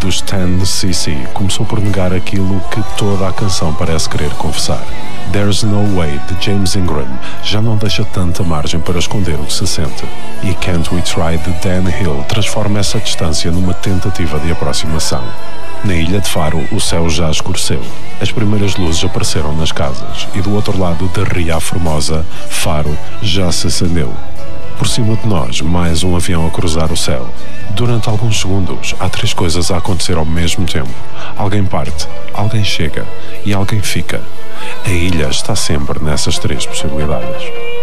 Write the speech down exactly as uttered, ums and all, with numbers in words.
dos ten C C começou por negar aquilo que toda a canção parece querer confessar. There's No Way, de James Ingram, já não deixa tanta margem para esconder o que se sente. E Can't We Try, de Dan Hill, transforma essa distância numa tentativa de aproximação. Na ilha de Faro, o céu já escureceu. As primeiras luzes apareceram nas casas e do outro lado da Ria Formosa, Faro já se acendeu. Por cima de nós, mais um avião a cruzar o céu. Durante alguns segundos, há três coisas a acontecer ao mesmo tempo. Alguém parte, alguém chega e alguém fica. A ilha está sempre nessas três possibilidades.